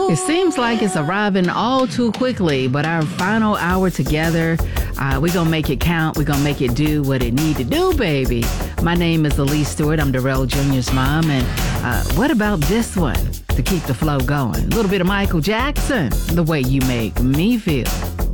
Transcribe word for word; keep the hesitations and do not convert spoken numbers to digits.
It seems like it's arriving all too quickly, but our final hour together, uh, we're going to make it count. We're going to make it do what it need to do, baby. My name is Elise Stewart. I'm Darrell Junior's mom. And uh, what about this one to keep the flow going? A little bit of Michael Jackson, the way you make me feel.